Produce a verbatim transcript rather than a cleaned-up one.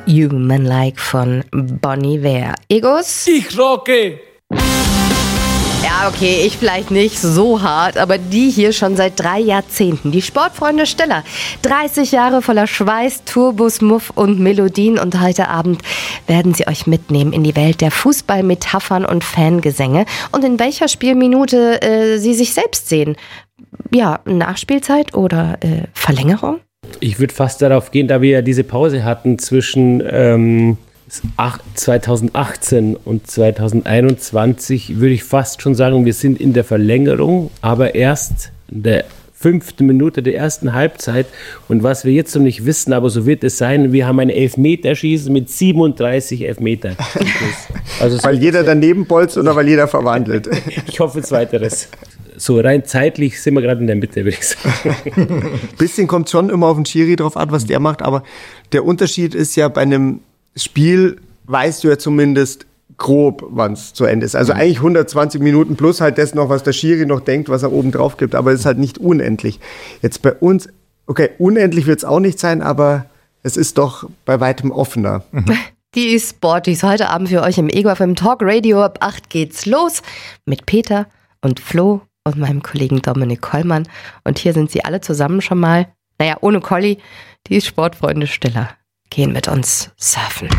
Human Like von Bon Iver. Egos? Ich rocke! Ja, okay, ich vielleicht nicht so hart, aber die hier schon seit drei Jahrzehnten. Die Sportfreunde Stiller. dreißig Jahre voller Schweiß, Turbos, Muff und Melodien. Und heute Abend werden sie euch mitnehmen in die Welt der Fußballmetaphern und Fangesänge. Und in welcher Spielminute äh, sie sich selbst sehen. Ja, Nachspielzeit oder äh, Verlängerung? Ich würde fast darauf gehen, da wir ja diese Pause hatten zwischen ähm, zweitausendachtzehn und zweitausendeinundzwanzig, würde ich fast schon sagen, wir sind in der Verlängerung, aber erst in der fünften Minute der ersten Halbzeit. Und was wir jetzt noch nicht wissen, aber so wird es sein, wir haben ein Elfmeterschießen mit siebenunddreißig Elfmetern. Also weil jeder daneben bolzt oder weil jeder verwandelt? Ich hoffe zweiteres. So rein zeitlich sind wir gerade in der Mitte, würde ich sagen. Bisschen kommt schon immer auf den Schiri drauf an, was der macht, aber der Unterschied ist ja, bei einem Spiel weißt du ja zumindest grob, wann es zu Ende ist. Also mhm. eigentlich hundertzwanzig Minuten plus halt das noch, was der Schiri noch denkt, was er oben drauf gibt, aber es ist halt nicht unendlich. Jetzt bei uns, okay, unendlich wird es auch nicht sein, aber es ist doch bei weitem offener. Mhm. Die Sporties heute Abend für euch im Ego F M Talk Radio. Ab acht geht's los mit Peter und Flo und meinem Kollegen Dominik Kollmann. Und hier sind sie alle zusammen schon mal. Naja, ohne Colli, die Sportfreunde Stiller gehen mit uns surfen.